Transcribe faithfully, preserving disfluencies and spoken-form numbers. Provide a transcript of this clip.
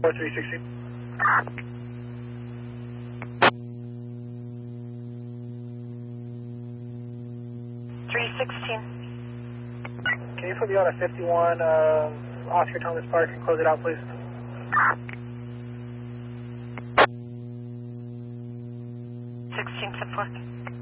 four three sixteen. three sixteen. Can you put me on a fifty-one uh, Oscar Thomas Park and close it out, please? sixteen ten four.